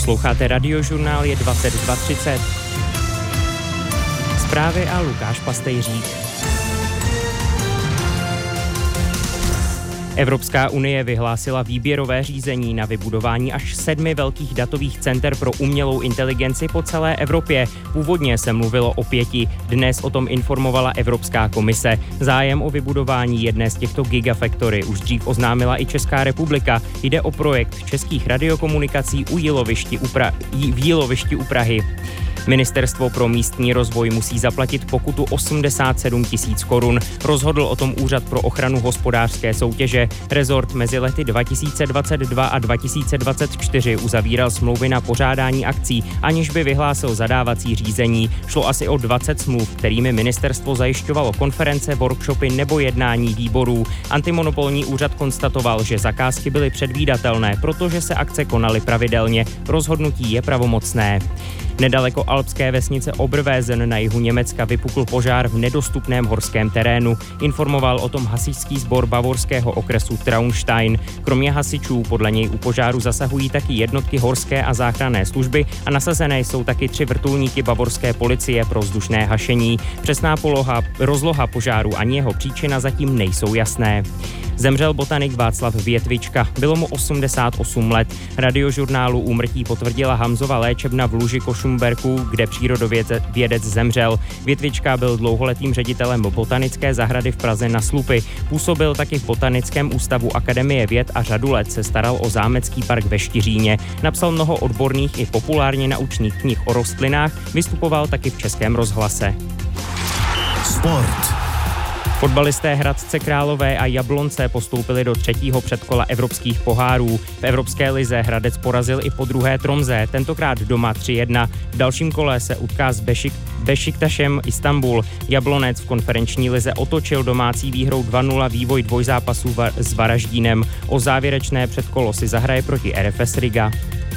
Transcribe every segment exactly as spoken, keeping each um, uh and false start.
Posloucháte Radiožurnál, je dvacet dva třicet. Zprávy a Lukáš Pastejřík. Evropská unie vyhlásila výběrové řízení na vybudování až sedmi velkých datových center pro umělou inteligenci po celé Evropě. Původně se mluvilo o pěti, dnes o tom informovala Evropská komise. Zájem o vybudování jedné z těchto gigafactory už dřív oznámila i Česká republika. Jde o projekt českých radiokomunikací u Jílovišti u, pra- v Jílovišti u Prahy. Ministerstvo pro místní rozvoj musí zaplatit pokutu osmdesát sedm tisíc korun. Rozhodl o tom Úřad pro ochranu hospodářské soutěže. Rezort mezi lety dva tisíce dvacet dva a dva tisíce dvacet čtyři uzavíral smlouvy na pořádání akcí, aniž by vyhlásil zadávací řízení. Šlo asi o dvacet smluv, kterými ministerstvo zajišťovalo konference, workshopy nebo jednání výborů. Antimonopolní úřad konstatoval, že zakázky byly předvídatelné, protože se akce konaly pravidelně. Rozhodnutí je pravomocné. Nedaleko alpské vesnice Oberwesen na jihu Německa vypukl požár v nedostupném horském terénu. Informoval o tom hasičský sbor bavorského okresu Traunstein. Kromě hasičů podle něj u požáru zasahují taky jednotky horské a záchranné služby a nasazené jsou taky tři vrtulníky bavorské policie pro vzdušné hašení. Přesná poloha, rozloha požáru ani jeho příčina zatím nejsou jasné. Zemřel botanik Václav Větvička. Bylo mu osmdesát osm let. Radiožurnálu úmrtí potvrdila Hamzova léčebna v Luži Košumberku, kde přírodovědec zemřel. Větvička byl dlouholetým ředitelem botanické zahrady v Praze na Slupy. Působil taky v Botanickém ústavu Akademie věd a řadu let se staral o zámecký park ve Štiříně. Napsal mnoho odborných i populárně naučných knih o rostlinách, vystupoval taky v Českém rozhlase. Sport. Fotbalisté Hradce Králové a Jablonce postoupili do třetího předkola evropských pohárů. V Evropské lize Hradec porazil i po druhé Tromze, tentokrát doma tři jedna. V dalším kole se utká s Bešik, Bešiktašem Istanbul. Jablonec v konferenční lize otočil domácí výhrou dva nula vývoj dvojzápasů s Varaždínem. O závěrečné předkolo si zahraje proti R F S Riga.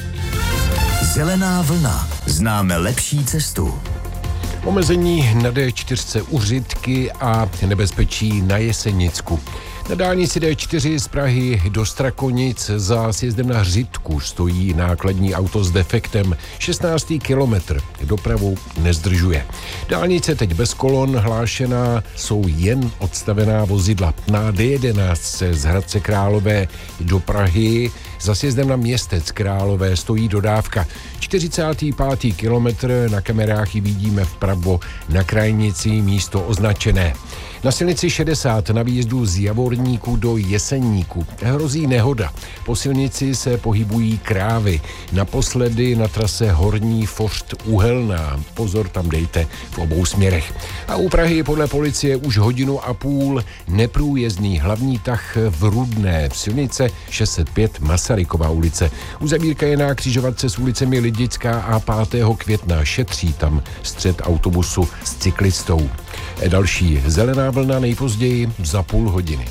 Zelená vlna. Známe lepší cestu. Omezení na D čtyři u Řitky a nebezpečí na Jesenicku. Na dálnici D čtyři z Prahy do Strakonic za sjezdem na Řitku stojí nákladní auto s defektem. šestnáctý kilometr dopravu nezdržuje. Dálnice teď bez kolon, hlášená jsou jen odstavená vozidla. Na D jedenáct z Hradce Králové do Prahy za sjezdem na Městec Králové stojí dodávka. čtyřicátý pátý kilometr, na kamerách ji vidíme vpravo na krajnici, místo označené. Na silnici šedesát na výjezdu z Javorníku do Jeseníku hrozí nehoda. Po silnici se pohybují krávy. Naposledy na trase Horní Fořt Uhelná. Pozor, tam dejte v obou směrech. A u Prahy podle policie už hodinu a půl neprůjezdný hlavní tah v Rudné. Silnice šest set pět Masarykova ulice. Uzavírka je na křižovatce s ulicemi Lidická a pátého května. Šetří tam střet autobusu s cyklistou. Další zelená vlna nejpozději za půl hodiny.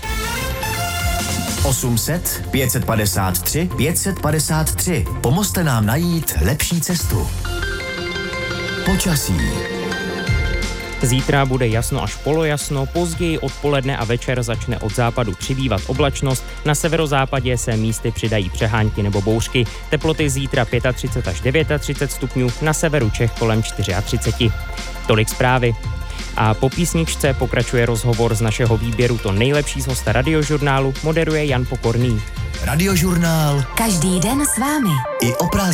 osm set, pět set padesát tři, pět set padesát tři. Pomozte nám najít lepší cestu. Počasí. Zítra bude jasno až polojasno, později odpoledne a večer začne od západu přibývat oblačnost, na severozápadě se místy přidají přehánky nebo bouřky, teploty zítra třicet pět až třicet devět stupňů, na severu Čech kolem třicet čtyři. Tolik zprávy. A po písničce pokračuje rozhovor z našeho výběru To nejlepší z hosta Radiožurnálu, moderuje Jan Pokorný. Radiožurnál. Každý den s vámi. I o prázdninách.